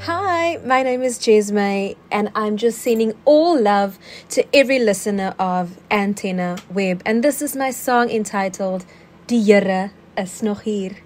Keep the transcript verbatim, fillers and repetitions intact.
Hi, my name is Jesme, and I'm just sending all love to every listener of Antenna Web. And this is my song entitled Die Here is nog hier.